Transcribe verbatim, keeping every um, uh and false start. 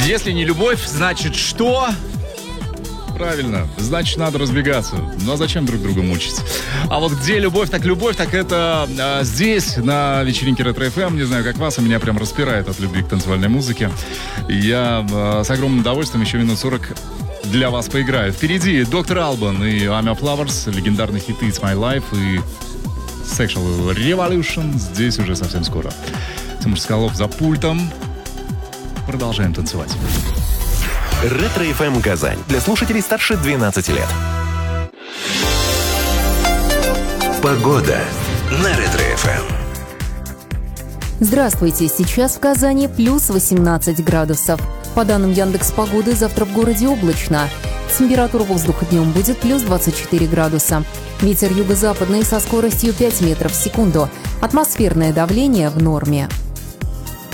Если не любовь, значит что? Правильно, значит, надо разбегаться. Ну а зачем друг друга мучить? А вот где любовь, так любовь, так это а, здесь, на вечеринке Ретро эф эм. Не знаю, как вас, а меня прям распирает от любви к танцевальной музыке. Я а, с огромным удовольствием еще минут сорок для вас поиграю. Впереди доктор Албан и Ами Flowers, легендарные хиты It's My Life и Sexual Revolution. Здесь уже совсем скоро. Тимур Соколов за пультом. Продолжаем танцевать. Ретро эф эм Казань. Для слушателей старше двенадцати лет. Погода на Ретро эф эм. Здравствуйте, сейчас в Казани плюс восемнадцать градусов. По данным Яндекс.Погоды, завтра в городе облачно. Температура воздуха днем будет плюс двадцать четыре градуса. Ветер юго-западный со скоростью пять метров в секунду. Атмосферное давление в норме.